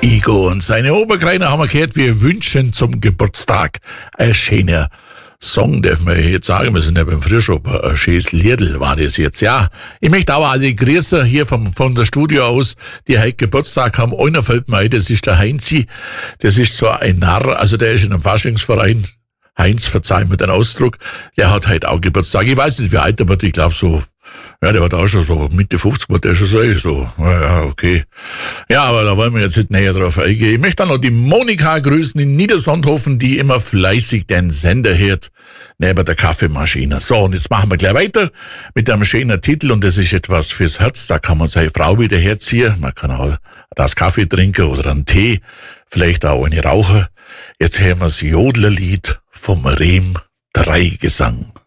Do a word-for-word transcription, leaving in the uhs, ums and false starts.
Igo und seine Oberkreiner haben wir gehört, wir wünschen zum Geburtstag ein schöner Song, darf man jetzt sagen, wir sind ja beim Frischopper, ein schönes Liedl war das jetzt, ja. Ich möchte auch alle grüßen hier vom, von der Studio aus, die heute Geburtstag haben. Einer fällt mir ein, das ist der Heinzi, das ist zwar ein Narr, also der ist in einem Faschingsverein, Heinz, verzeih mir den Ausdruck, der hat heute auch Geburtstag. Ich weiß nicht, wie alt er wird, ich glaube so, ja, der war auch schon so, Mitte fünfzig, war der schon so, so, ja, okay. Ja, aber da wollen wir jetzt nicht näher drauf eingehen. Ich möchte dann noch die Monika grüßen in Niedersandhofen, die immer fleißig den Sender hört, neben der Kaffeemaschine. So, und jetzt machen wir gleich weiter mit einem schönen Titel, und das ist etwas fürs Herz, da kann man seine Frau wieder herziehen, man kann auch das Kaffee trinken oder einen Tee, vielleicht auch eine rauchen. Jetzt hören wir das Jodlerlied vom Rehm Dreigesang.